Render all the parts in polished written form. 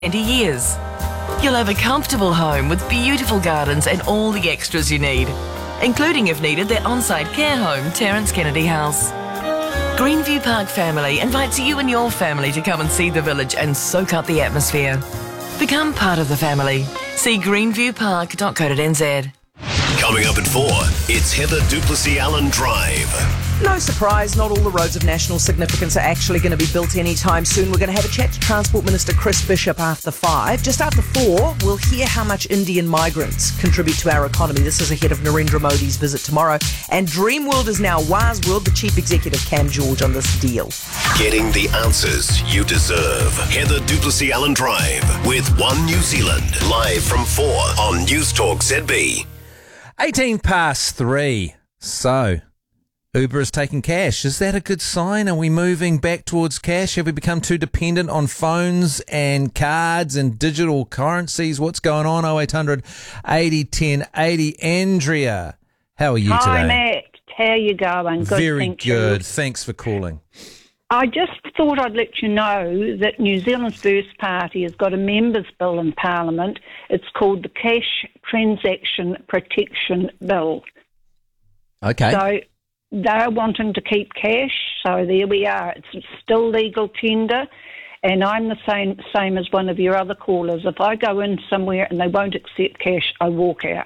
20 years. You'll have a comfortable home with beautiful gardens and all the extras you need, including, if needed, their on-site care home, Terence Kennedy House. Greenview Park Family invites you and your family to come and see the village and soak up the atmosphere. Become part of the family. See greenviewpark.co.nz. Coming up at 4, it's Heather Duplessis Allen Drive. No surprise, not all the roads of national significance are actually going to be built anytime soon. We're going to have a chat to Transport Minister Chris Bishop after 5. Just after 4, we'll hear how much Indian migrants contribute to our economy. This is ahead of Narendra Modi's visit tomorrow. And Dreamworld is now Wiseworld, the chief executive Cam George on this deal. Getting the answers you deserve. Heather Duplessis Allen Drive with One New Zealand. Live from 4 on News Talk ZB. 18 past 3. So, Uber is taking cash. Is that a good sign? Are we moving back towards cash? Have we become too dependent on phones and cards and digital currencies? What's going on? 0800 80 10 80. Andrea, how are you today? Hi, Matt. How you going? Good, Very thank good. You. Thanks for calling. I just thought I'd let you know that New Zealand's First Party has got a members' bill in Parliament. It's called the Cash Transaction Protection Bill. Okay. So they're wanting to keep cash, so there we are. It's still legal tender, and I'm the same as one of your other callers. If I go in somewhere and they won't accept cash, I walk out.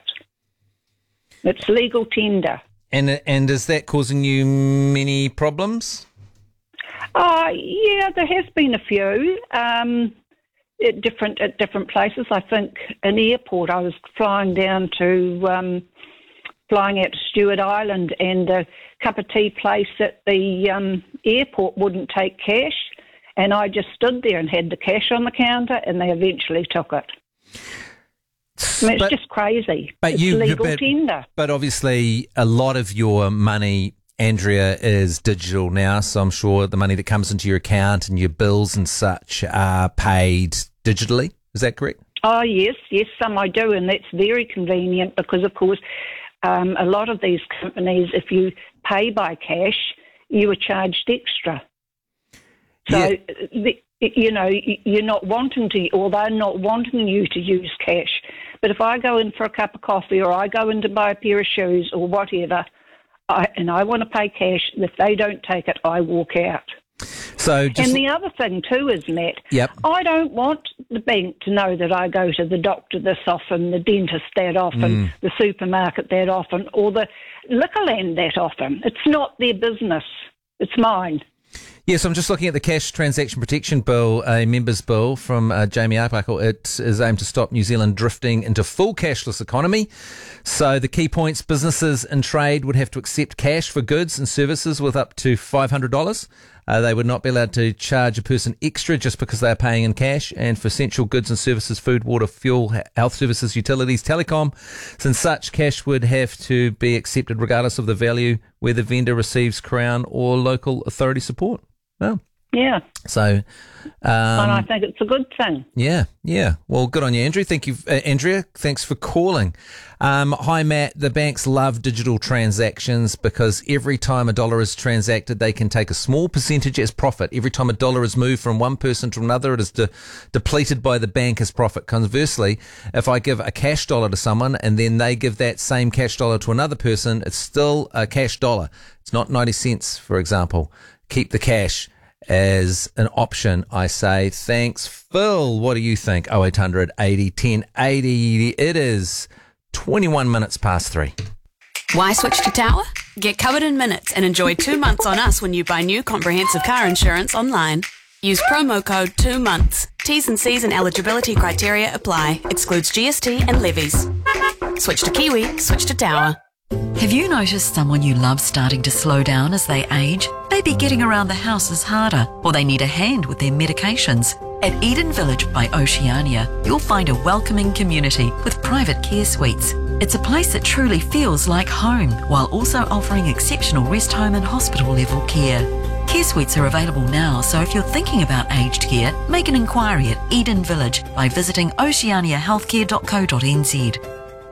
It's legal tender. And is that causing you many problems? Yeah, there has been a few at different places. I think an airport. I was flying out to Stewart Island, and the cup of tea place at the airport wouldn't take cash, and I just stood there and had the cash on the counter, and they eventually took it. I mean, it's just crazy. It's legal tender. But obviously, a lot of your money, Andrea, is digital now, so I'm sure the money that comes into your account and your bills and such are paid digitally. Is that correct? Oh, yes, some I do, and that's very convenient because, of course, a lot of these companies, if you pay by cash, you are charged extra. So, you're not wanting to, or they're not wanting you to use cash. But if I go in for a cup of coffee or I go in to buy a pair of shoes or whatever, and I want to pay cash, if they don't take it, I walk out. And the other thing too is, Matt, I don't want the bank to know that I go to the doctor this often, the dentist that often, the supermarket that often, or the Liquorland that often. It's not their business. It's mine. Yes, I'm just looking at the Cash Transaction Protection Bill, a members' bill from Jamie Arbuckle. It is aimed to stop New Zealand drifting into full cashless economy. So the key points: businesses and trade would have to accept cash for goods and services with up to $500. They would not be allowed to charge a person extra just because they are paying in cash. And for essential goods and services, food, water, fuel, health services, utilities, telecom, since such cash would have to be accepted regardless of the value, whether vendor receives Crown or local authority support. Oh. Yeah. So, and I think it's a good thing. Yeah. Well, good on you, Andrea. Thank you, Andrea. Thanks for calling. Hi, Matt. The banks love digital transactions because every time a dollar is transacted, they can take a small percentage as profit. Every time a dollar is moved from one person to another, it is depleted by the bank as profit. Conversely, if I give a cash dollar to someone and then they give that same cash dollar to another person, it's still a cash dollar. It's not 90 cents, for example. Keep the cash as an option, I say. Thanks, Phil. What do you think? 0800 80 10 80. It is 21 minutes past 3. Why switch to Tower? Get covered in minutes and enjoy 2 months on us when you buy new comprehensive car insurance online. Use promo code 2 months. T's and C's and eligibility criteria apply. Excludes GST and levies. Switch to Kiwi. Switch to Tower. Have you noticed someone you love starting to slow down as they age? Maybe getting around the house is harder, or they need a hand with their medications. At Eden Village by Oceania, you'll find a welcoming community with private care suites. It's a place that truly feels like home, while also offering exceptional rest home and hospital level care. Care suites are available now, so if you're thinking about aged care, make an inquiry at Eden Village by visiting oceaniahealthcare.co.nz.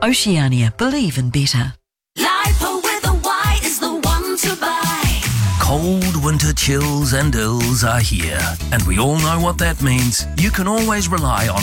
Oceania, believe in better. Lipo with a Y is the one to buy. cold winter chills and ills are here, and we all know what that means. You can always rely on